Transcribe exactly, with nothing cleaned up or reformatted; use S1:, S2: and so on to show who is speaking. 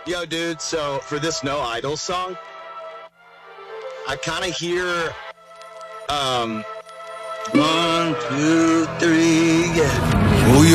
S1: Yo, dude, so for this No Idol song, I kind of hear, um, one, two, three, yeah.